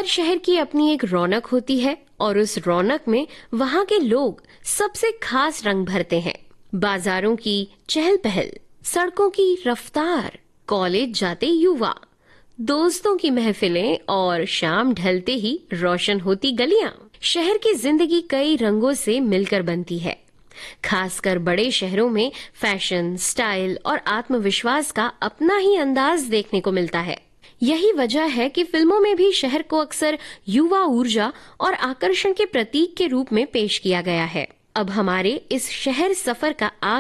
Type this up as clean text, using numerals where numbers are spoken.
शहर की अपनी एक रौनक होती है और उस रौनक में वहाँ के लोग सबसे खास रंग भरते हैं। बाजारों की चहल पहल, सड़कों की रफ्तार, कॉलेज जाते युवा, दोस्तों की महफिलें और शाम ढलते ही रोशन होती गलियां। शहर की जिंदगी कई रंगों से मिलकर बनती है। खासकर बड़े शहरों में फैशन, स्टाइल और आत्मविश्वास का अपना ही अंदाज देखने को मिलता है। यही वजह है कि फिल्मों में भी शहर को अक्सर युवा ऊर्जा और आकर्षण के प्रतीक के रूप में पेश किया गया है। अब हमारे इस शहर सफर का